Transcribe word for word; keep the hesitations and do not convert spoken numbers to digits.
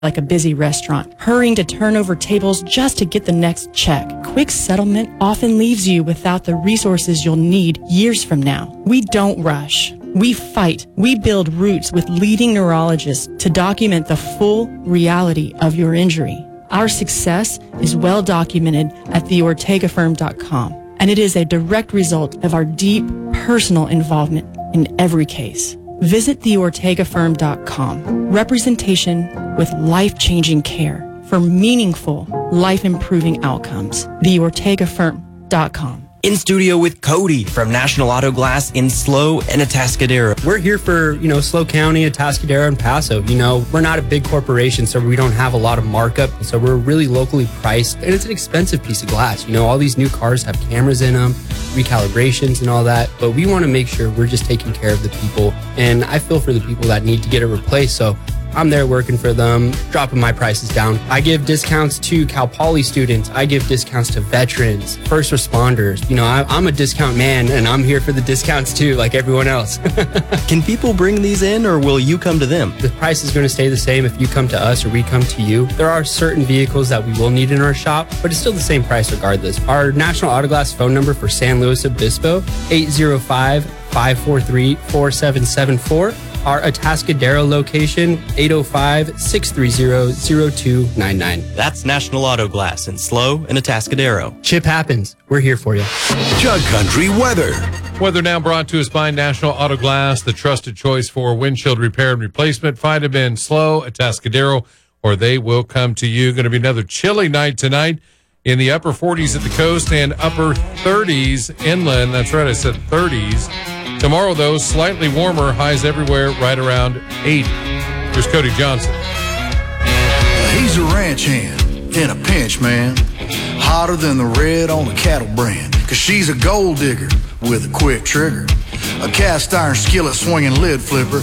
like a busy restaurant, hurrying to turn over tables just to get the next check. Quick settlement often leaves you without the resources you'll need years from now. We don't rush. We fight. We build routes with leading neurologists to document the full reality of your injury. Our success is well documented at the ortega firm dot com, and it is a direct result of our deep personal involvement in every case. Visit the ortega firm dot com. Representation with life-changing care for meaningful, life-improving outcomes. the ortega firm dot com. In studio with Cody from National Auto Glass in SLO and Atascadero. We're here for, you know, SLO County, Atascadero, and Paso. You know, we're not a big corporation, so we don't have a lot of markup. So we're really locally priced, and it's an expensive piece of glass. You know, all these new cars have cameras in them, recalibrations and all that, but we want to make sure we're just taking care of the people. And I feel for the people that need to get it replaced, so I'm there working for them, dropping my prices down. I give discounts to Cal Poly students. I give discounts to veterans, first responders. You know, I, I'm a discount man, and I'm here for the discounts too, like everyone else. Can people bring these in, or will you come to them? The price is going to stay the same if you come to us or we come to you. There are certain vehicles that we will need in our shop, but it's still the same price regardless. Our National Auto Glass phone number for San Luis Obispo, eight zero five, five four three, four seven seven four. Our Atascadero location, eight oh five, six three zero, zero two nine nine. That's National Auto Glass in SLO and Atascadero. Chip happens. We're here for you. Jug Country weather. Weather now brought to us by National Auto Glass, the trusted choice for windshield repair and replacement. Find them in SLO, Atascadero, or they will come to you. Going to be another chilly night tonight in the upper forties at the coast and upper thirties inland. That's right, I said thirties. Tomorrow, though, slightly warmer, highs everywhere right around eighty. Here's Cody Johnson. He's a ranch hand in a pinch, man. Hotter than the red on the cattle brand. Cause she's a gold digger with a quick trigger. A cast iron skillet swinging lid flipper.